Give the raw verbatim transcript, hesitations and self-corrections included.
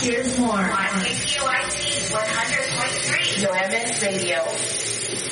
Here's more on K P O I C one hundred point three, W M S Radio.